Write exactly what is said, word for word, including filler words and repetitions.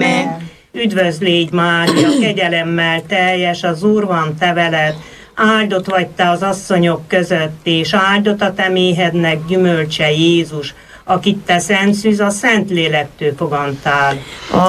Amen. Üdvözl légy, Mária, kegyelemmel teljes, az Úr van te veled, áldott vagy te az asszonyok között, és áldott a te méhednek gyümölcse Jézus, akit te szent szűz a Szent Lélektől fogantál.